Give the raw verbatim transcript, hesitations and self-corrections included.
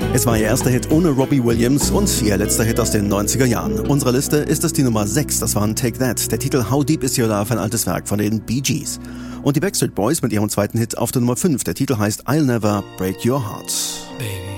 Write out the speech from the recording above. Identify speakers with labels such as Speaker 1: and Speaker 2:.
Speaker 1: Es war ihr erster Hit ohne Robbie Williams und ihr letzter Hit aus den neunziger Jahren. Unserer Liste ist es die Nummer sechs, das waren Take That. Der Titel How Deep Is Your Love, ein altes Werk von den Bee Gees. Und die Backstreet Boys mit ihrem zweiten Hit auf der Nummer fünf. Der Titel heißt I'll Never Break Your Heart.